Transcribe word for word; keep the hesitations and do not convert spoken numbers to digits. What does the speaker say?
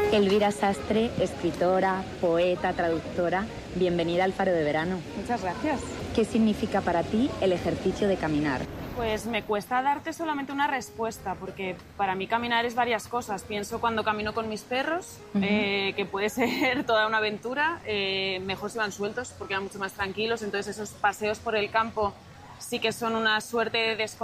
Elvira Sastre, escritora, poeta, traductora, bienvenida al Faro de Verano. Muchas gracias. ¿Qué significa para ti el ejercicio de caminar? Pues me cuesta darte solamente una respuesta, porque para mí caminar es varias cosas. Pienso cuando camino con mis perros, uh-huh. eh, que puede ser toda una aventura, eh, mejor si van sueltos porque van mucho más tranquilos, entonces esos paseos por el campo sí que son una suerte de desconexión.